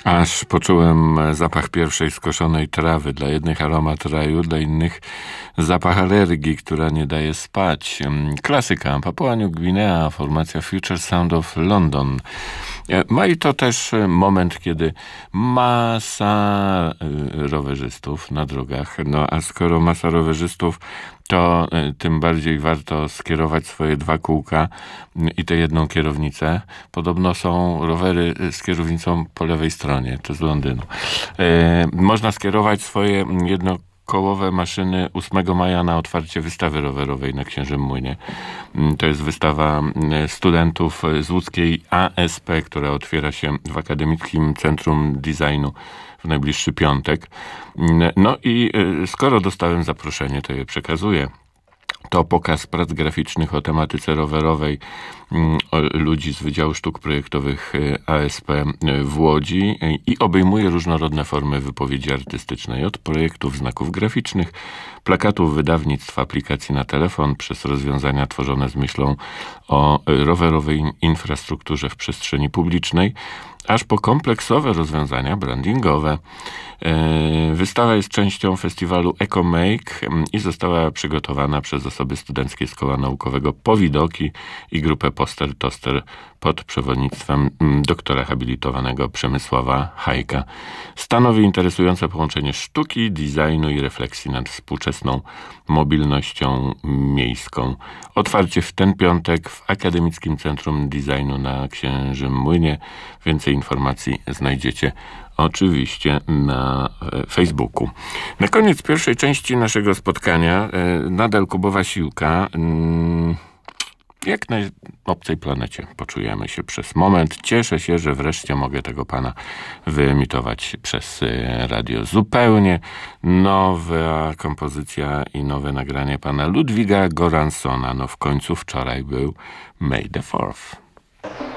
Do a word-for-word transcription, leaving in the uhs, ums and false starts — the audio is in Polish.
Aż poczułem zapach pierwszej skoszonej trawy. Dla jednych aromat raju, dla innych zapach alergii, która nie daje spać. Klasyka. Papua New Guinea, formacja Future Sound of London. Ma i to też moment, kiedy masa rowerzystów na drogach, no a skoro masa rowerzystów, to tym bardziej warto skierować swoje dwa kółka i tę jedną kierownicę. Podobno są rowery z kierownicą po lewej stronie, to z Londynu. E, można skierować swoje jedno kołowe maszyny ósmego maja na otwarcie wystawy rowerowej na Księżym Młynie. To jest wystawa studentów z łódzkiej A S P, która otwiera się w Akademickim Centrum Designu w najbliższy piątek. No i skoro dostałem zaproszenie, to je przekazuję. To pokaz prac graficznych o tematyce rowerowej ludzi z Wydziału Sztuk Projektowych A S P w Łodzi i obejmuje różnorodne formy wypowiedzi artystycznej, od projektów znaków graficznych, plakatów, wydawnictw, aplikacji na telefon, przez rozwiązania tworzone z myślą o rowerowej infrastrukturze w przestrzeni publicznej, aż po kompleksowe rozwiązania brandingowe. Wystawa jest częścią festiwalu EcoMake i została przygotowana przez osoby studenckie z Koła Naukowego Powidoki i grupę Poster Toster pod przewodnictwem doktora habilitowanego Przemysława Hajka. Stanowi interesujące połączenie sztuki, designu i refleksji nad współczesną mobilnością miejską. Otwarcie w ten piątek w Akademickim Centrum Designu na Księżym Młynie. Więcej informacji znajdziecie oczywiście na Facebooku. Na koniec pierwszej części naszego spotkania nadal Kubowa Siłka. Jak na obcej planecie poczujemy się przez moment. Cieszę się, że wreszcie mogę tego pana wyemitować przez radio. Zupełnie nowa kompozycja i nowe nagranie pana Ludwiga Goransona. No w końcu wczoraj był May the fourth.